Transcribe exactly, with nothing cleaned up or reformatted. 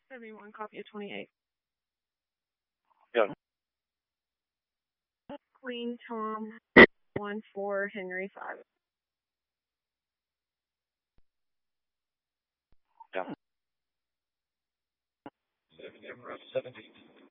seventy-one, copy of twenty-eight. Yeah. Queen Tom, one four, Henry five. Yeah. seventeen.